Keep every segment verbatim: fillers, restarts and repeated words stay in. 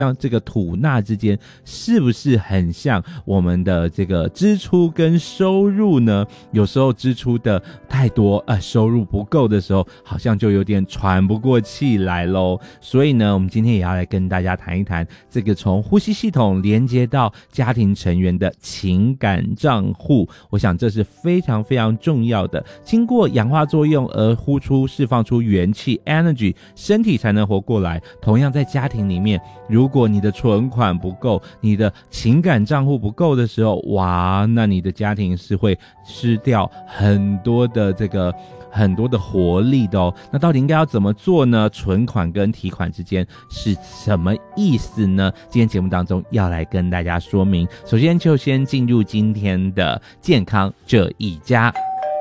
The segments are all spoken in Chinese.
像这个吐纳之间是不是很像我们的这个支出跟收入呢？有时候支出的太多，呃，收入不够的时候，好像就有点喘不过气来咯。所以呢，我们今天也要来跟大家谈一谈这个从呼吸系统连接到家庭成员的情感账户。我想这是非常非常重要的，经过氧化作用而呼出释放出元气 energy， 身体才能活过来。同样在家庭里面，如果你的存款不够，你的情感账户不够的时候，哇，那你的家庭是会失掉很多的这个很多的活力的哦。那到底应该要怎么做呢？存款跟提款之间是什么意思呢？今天节目当中要来跟大家说明。首先就先进入今天的健康这一家，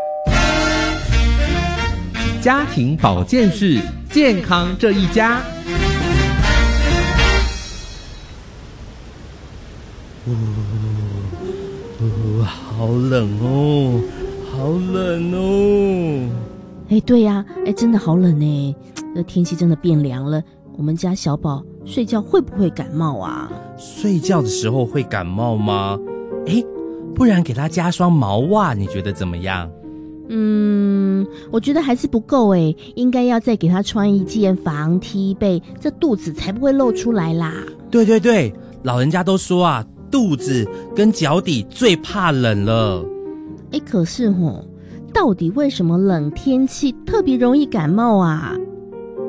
家庭保健室，健康这一家。 呜呜，好冷哦，好冷哦！ 哎，对呀、啊，哎，真的好冷哎，这天气真的变凉了。我们家小宝睡觉会不会感冒啊？ 睡觉的时候会感冒吗？哎，不然给他加双毛袜，你觉得怎么样？ 嗯，我觉得还是不够哎，应该要再给他穿一件防踢被，这肚子才不会露出来啦。 对对对，老人家都说啊，肚子跟脚底最怕冷了。 哎，可是吼，到底为什么冷天气特别容易感冒啊？